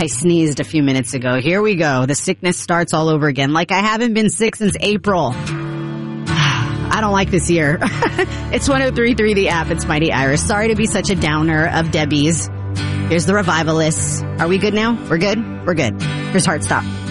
I sneezed a few minutes ago. Here we go. The sickness starts all over again. Like I haven't been sick since April. I don't like this year. It's 103.3 The App. It's Mighty Iris. Sorry to be such a downer of Debbie's. Here's the Revivalists. Are we good now? We're good? We're good. Here's Heartstop.